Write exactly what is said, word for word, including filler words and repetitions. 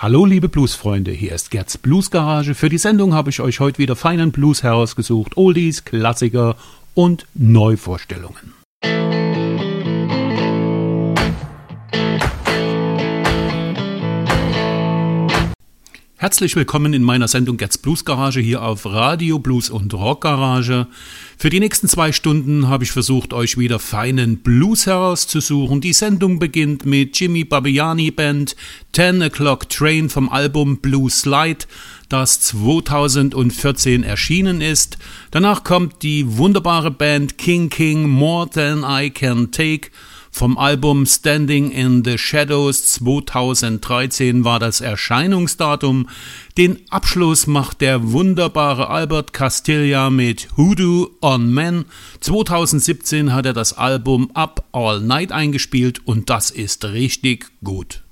Hallo liebe Bluesfreunde, hier ist Gerds Bluesgarage. Für die Sendung habe ich euch heute wieder feinen Blues herausgesucht, Oldies, Klassiker und Neuvorstellungen. Herzlich willkommen in meiner Sendung Gerds Bluesgarage hier auf Radio Blues und Rockgarage. Für die nächsten zwei Stunden habe ich versucht, euch wieder feinen Blues herauszusuchen. Die Sendung beginnt mit Jimmy Barbbiani Band ten o'clock Train vom Album Blue Slide, das zweitausendvierzehn erschienen ist. Danach kommt die wunderbare Band King King More Than I Can Take. Vom Album Standing in the Shadows zweitausenddreizehn war das Erscheinungsdatum. Den Abschluss macht der wunderbare Albert Castiglia mit Hoodoo on Men. zweitausendsiebzehn hat er das Album Up All Night eingespielt und das ist richtig gut.